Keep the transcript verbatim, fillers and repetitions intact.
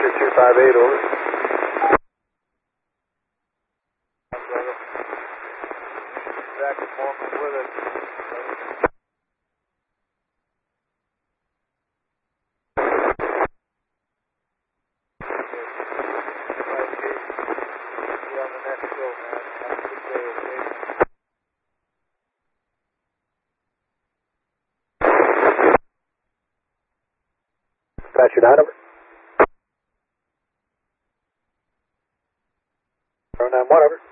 Roger, two five eight, over. Back and forth with it. Patch your nine, over. zero nine one, over.